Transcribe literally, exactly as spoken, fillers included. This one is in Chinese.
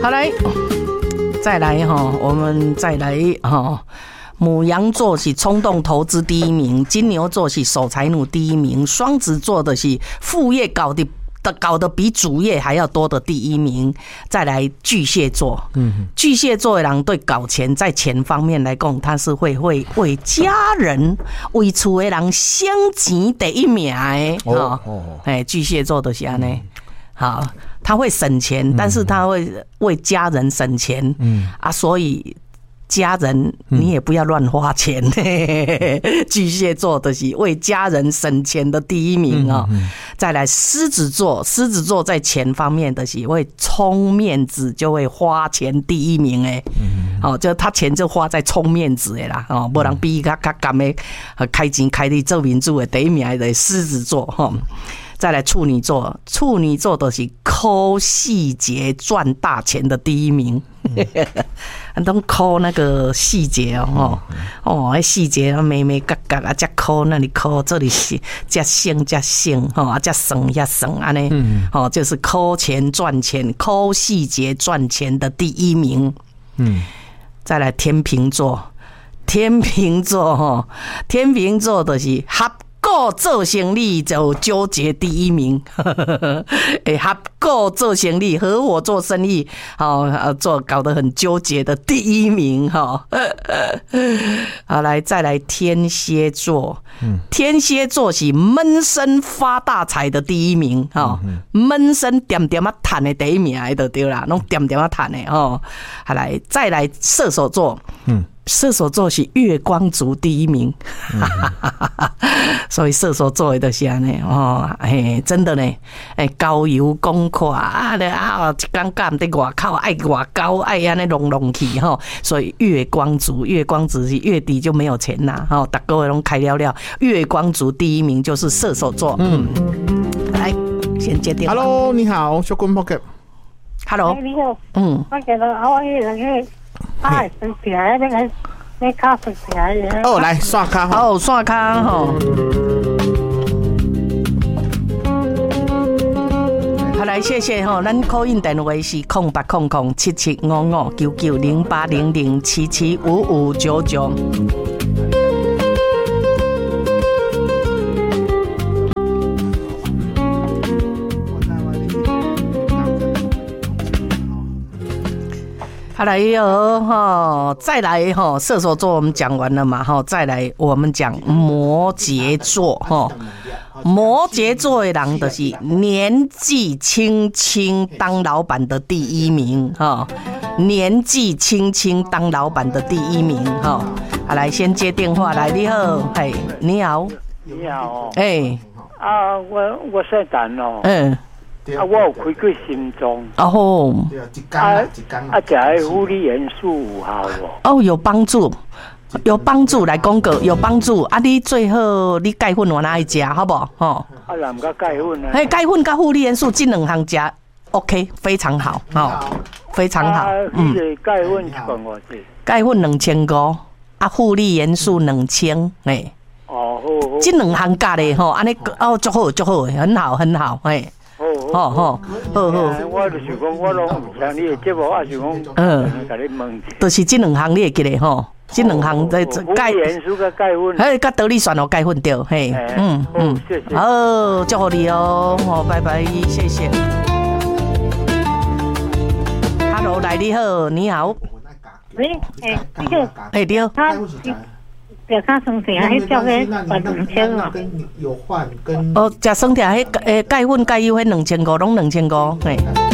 好来，再来哈，我们再来哈。牡羊座是冲动投资第一名，金牛座是守财奴第一名，双子座的是副业搞的搞得比主业还要多的第一名。再来巨蟹座，嗯，巨蟹座的人对搞钱在钱方面来讲，他是会会为家人、为厝的人省钱第一名的。哦哦，哎，巨蟹座就是安尼。好，他会省钱，但是他会为家人省钱。嗯啊，所以。家人，你也不要乱花钱。嗯、巨蟹座的是为家人省钱的第一名哦。嗯嗯、再来，狮子座，狮子座在钱方面的是为充面子，就会花钱第一名哎。嗯、哦，就他钱就花在充面子的啦。哦，不然比较较甘的开钱开的做民主的第一名的狮子座哈。哦再来处女座，处女座都是抠细节赚大钱的第一名，都抠那个细节哦，哦，那细节啊，美美嘎嘎啊，加抠那里抠，这里是加省加省哈，啊加省加省啊呢，哦，就是抠钱赚钱，抠细节赚钱的第一名。嗯，再来天秤座，天秤座哈，天秤座的是合。合做生意就纠结第一名，哎，合伙做生意，合伙做生意，好，做搞得很纠结的第一名哈。好，来再来天蝎座，天蝎座是闷声发大财的第一名哈，闷声点点啊赚的第一名就对啦，拢点点啊赚的哈。好，来再来射手座，嗯。射手座是月光族第一名，所以射手座的就是安尼哦，嘿，真的呢，哎，交友公阔啊，咧啊，一天干在外口爱外高爱安尼弄弄去吼，所以月光族，月光族是月底就没有钱拿，吼，大家拢开了了，月光族第一名就是射手座，嗯，来先接电话。 Hello， 你好，小坤 Pocket。Hello， 你好，嗯，我觉得我一人去。哎，生起来那个那卡生起来哦，来刷卡哦，刷卡吼。好，来谢谢吼，咱 call in 电话是空八空空七七五五九九零八零零七七五五九九。好来哟哈，再来哈，射手座我们讲完了嘛哈，再来我们讲摩羯座哈。摩羯座的人就是年纪轻轻当老板的第一名哈，年纪轻轻当老板的第一名哈。好，来先接电话来，你好，嘿，你好， 你好， 哎、欸， 啊，我我姓陈哦， 嗯。 啊，我有开过心脏， 哦吼， 啊啊，食的护理元素有效哦，有帮助，有帮助来讲个有帮助。啊，你最好你钙粉我哪爱食，好不好？吼， 啊，人甲钙粉啊， 嘿，钙粉甲护理元素这两项食 ，OK， 非常好，哦，非常好。 嗯，钙粉一罐偌济？ 钙粉两千五，啊，护理元素两千，哎， 哦，好好， 这两项加的吼，安尼哦，足好足好，很好很好，哎。好好好好， 我就是讲，我拢唔听你的节目，我是讲，嗯，甲你问， 就是这两项你会记得吼，这两项在钙元素甲钙粉， 嘿，甲得力酸哦，钙粉对，嘿，嗯嗯， 谢谢， 好，祝福你哦，好，拜拜，谢谢。Hello， 来你好，你好， 喂，哎，你好， 哎你好， 他。脚卡生疼，迄叫个万两千哦。 有换跟哦，食生疼，迄诶钙粉钙油迄两千五，拢两千五，嘿。